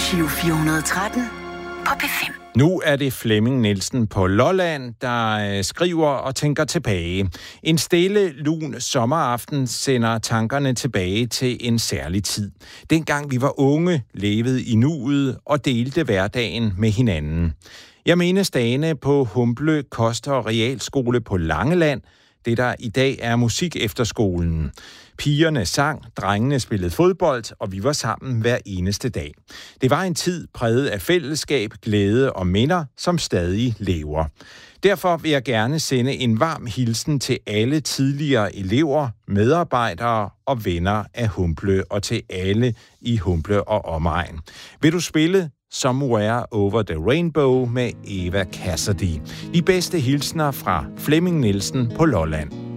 Giro 413 på P5. Nu er det Flemming Nielsen på Lolland, der skriver og tænker tilbage. En stille, lun sommeraften sender tankerne tilbage til en særlig tid. Dengang vi var unge, levede i nuet og delte hverdagen med hinanden. Jeg menes dagene på Humble Kost- og Realskole på Langeland, det der i dag er musikefterskolen. Pigerne sang, drengene spillede fodbold, og vi var sammen hver eneste dag. Det var en tid præget af fællesskab, glæde og minder, som stadig lever. Derfor vil jeg gerne sende en varm hilsen til alle tidligere elever, medarbejdere og venner af Humble, og til alle i Humble og omegn. Vil du spille Somewhere Over the Rainbow med Eva Cassidy? De bedste hilsner fra Flemming Nielsen på Lolland.